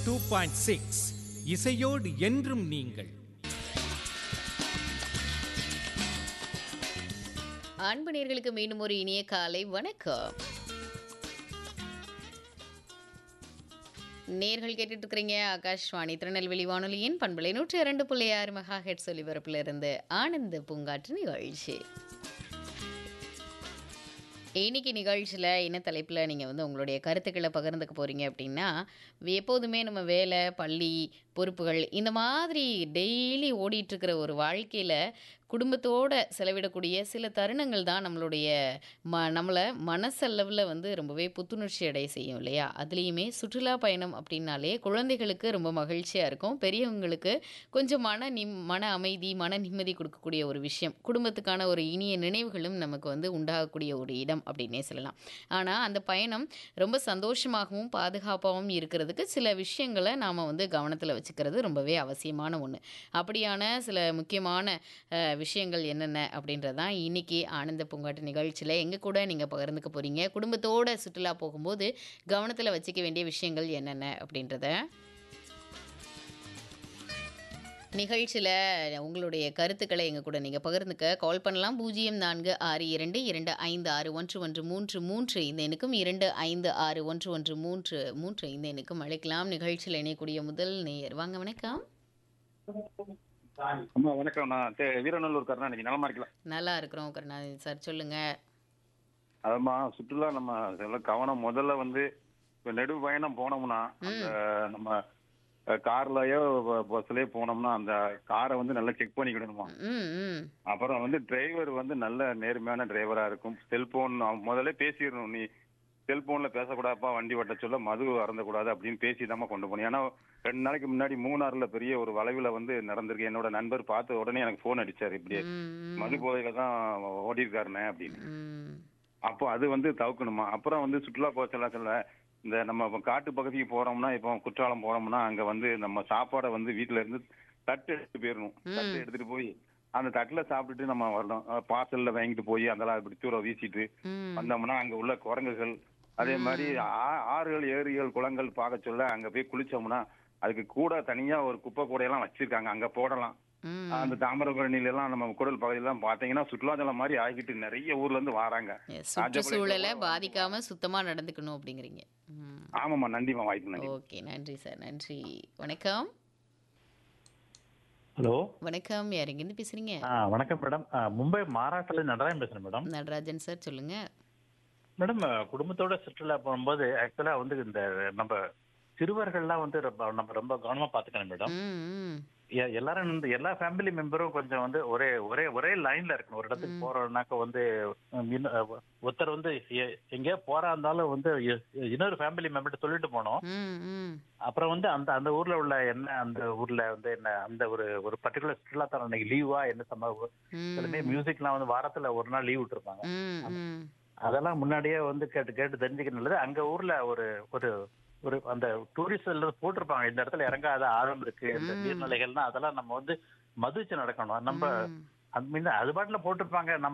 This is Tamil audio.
102.6 இசையோடு என்றும் நீங்கள். அன்பு நேயர்களுக்கு மீண்டும் ஒரு இனிய காலை வணக்கம். நேர்கள் கேட்டுட்டு இருக்கிறீங்க ஆகாஷ்வாணி திருநெல்வேலி வானொலியின் பண்பலை 102.6 மெகா ஹெர்ட்ஸ் ஒலிபரப்புல இருந்து ஆனந்த பூங்காற்று நிகழ்ச்சி. இன்னைக்கு நிகழ்ச்சியில் என்ன தலைப்பில் நீங்கள் வந்து உங்களுடைய கருத்துக்களை பகிர்ந்துக்க போகிறீங்க அப்படின்னா, எப்போதுமே நம்ம வேலை, பள்ளி, பொறுப்புகள் இந்த மாதிரி டெய்லி ஓடிட்டுருக்கிற ஒரு வாழ்க்கையில் குடும்பத்தோடு செலவிடக்கூடிய சில தருணங்கள் தான் நம்மளுடைய நம்மளை மனசளவில் வந்து ரொம்பவே புத்துணர்ச்சி அடைய செய்யும் இல்லையா? அதுலேயுமே சுற்றுலா பயணம் அப்படின்னாலே குழந்தைகளுக்கு ரொம்ப மகிழ்ச்சியாக இருக்கும். பெரியவங்களுக்கு கொஞ்சம் மன அமைதி, மன நிம்மதி கொடுக்கக்கூடிய ஒரு விஷயம். குடும்பத்துக்கான ஒரு இனிய நினைவுகளும் நமக்கு வந்து உண்டாகக்கூடிய ஒரு இடம் அப்படின்னே சொல்லலாம். ஆனால் அந்த பயணம் ரொம்ப சந்தோஷமாகவும் பாதுகாப்பாகவும் இருக்கிறதுக்கு சில விஷயங்களை நாம் வந்து கவனத்தில் வச்சுக்கிறது ரொம்பவே அவசியமான ஒன்று. அப்படியான சில முக்கியமான விஷயங்கள் என்னென்ன அப்படின்றதான் இன்னைக்கு ஆனந்த பூங்காட்டு நிகழ்ச்சியில் எங்கள் கூட நீங்கள் பகிர்ந்துக்க போகிறீங்க. குடும்பத்தோடு சுற்றுலா போகும்போது கவனத்தில் வச்சுக்க வேண்டிய விஷயங்கள் என்னென்ன அப்படின்றத நிகழ்ச்சியில் உங்களுடைய கருத்துக்களை எங்கள் கூட நீங்கள் பகிர்ந்துக்க கால் பண்ணலாம். 0462256113 இந்த எண்ணுக்கும் 256113 இந்த எண்ணுக்கும் அழைக்கலாம். நிகழ்ச்சியில் இணையக்கூடிய முதல் நேயர் வாங்க. வணக்கம். அம்மா வணக்கம். நான் வீரநல்லூர் கருணாநிதி. நலமா இருக்கலாம்? நல்லா இருக்கிறோம் கருணாநிதி சார், சொல்லுங்க. அதம்மா சுற்றுலா நம்ம கவனம் முதல்ல வந்து இப்ப நெடு பயணம் போனோம்னா அந்த நம்ம கார்லயோ பஸ்லயோ போனோம்னா அந்த காரை வந்து நல்லா செக் பண்ணிக்கிடணுமா. அப்புறம் வந்து டிரைவர் வந்து நல்ல நேர்மையான டிரைவரா இருக்கும். செல்போன் முதல்ல பேசிடணும், நீ செல்போன்ல பேசக்கூடாதுப்பா, வண்டி ஓட்ட சொல்ல மது அறந்தக்கூடாது அப்படின்னு பேசிதாம கொண்டு போனோம். ஏன்னா 2 நாளைக்கு முன்னாடி மூணாறுல பெரிய ஒரு வளைவுல வந்து நடந்திருக்கு. என்னோட நண்பர் பார்த்த உடனே எனக்கு போன் அடிச்சாரு, இப்படி மது போதையில தான் ஓடி இருக்காருண்ணே அப்படின்னு. அப்போ அது வந்து தவிர்க்கணுமா. அப்புறம் வந்து சுற்றுலா போக சொல்ல இந்த நம்ம காட்டு பகுதிக்கு போறோம்னா, இப்போ குற்றாலம் போறோம்னா அங்க வந்து நம்ம சாப்பாடை வந்து வீட்டுல இருந்து தட்டு எடுத்துட்டு போயிடணும். தட்டு எடுத்துட்டு போய் அந்த தட்டுல சாப்பிட்டுட்டு நம்ம வரணும். பார்சல்ல வாங்கிட்டு போய் அதெல்லாம் இப்படி தூர வீசிட்டு வந்தோம்னா அங்க உள்ள குரங்குகள், அதே மாதிரி ஆறுகள், ஏரிகள், குளங்கள் பார்க்க சொல்ல அங்க போய் குளிச்சோம்னா அதுக்கு கூட தனியா ஒரு குப்பை கூடையெல்லாம் வச்சிருக்காங்க, அங்க போடலாம். அந்த தாமிரபரணியில எல்லாம் நம்ம குடல் பகுதியெல்லாம் பாத்தீங்கன்னா சுற்றுலாத்தலம் மாதிரி ஆகிட்டு நிறைய ஊர்ல இருந்து வராங்க. சுற்றுச்சூழலை பாதிக்காம சுத்தமா நடந்துக்கணும் அப்படிங்கிறீங்க. ஆமாமா, நன்றிமா, வாய்ப்பு நன்றி. ஓகே, நன்றி சார், நன்றி. வணக்கம். ஹலோ வணக்கம், யார் எங்கிருந்து பேசுறீங்க? வணக்கம் மேடம். மும்பை மகாராஷ்டிரால நடராஜன் பேசுறேன் மேடம். நடராஜன் சார், சொல்லுங்க. மேடம், குடும்பத்தோட சுற்றுலா போகும்போது ஆக்சுவலா வந்து இந்த நம்ம சிறுவர்கள்லாம் வந்து நம்ம ரொம்ப கவனமா பாத்துக்கணும் மேடம். எல்லாரும் எல்லா ஃபேமிலி மெம்பரும் கொஞ்சம் வந்து ஒரே ஒரே ஒரே லைன்ல இருக்கணும். ஒரு இடத்துக்கு போறோம்னாக்க வந்து ஒருத்தர் வந்து எங்கேயோ போறா இருந்தாலும் வந்து இன்னொரு ஃபேமிலி மெம்பர்கிட்ட சொல்லிட்டு போனோம். அப்புறம் வந்து அந்த அந்த ஊர்ல உள்ள என்ன, அந்த ஊர்ல வந்து என்ன, அந்த ஒரு ஒரு பர்டிகுலர் சுற்றுலாத்தலம் அன்னைக்கு லீவா என்ன சம்பவம், சிலமே மியூசிக்லாம் வந்து வாரத்துல ஒரு நாள் லீவ் விட்டுருப்பாங்க. அதெல்லாம் முன்னாடியே வந்து கேட்டு கேட்டு தெரிஞ்சுக்க நல்லது. அங்க ஊர்ல ஒரு ஒரு ஒரு அந்த டூரிஸ்ட் போட்டிருப்பாங்க, இந்த இடத்துல இறங்காத ஆழம் இருக்கு, இந்த நீர்நிலைகள்னா அதெல்லாம் நம்ம வந்து மதிச்சு நடக்கணும். நம்ம அது பாட்டுல போட்டிருப்பாங்க. நம்ம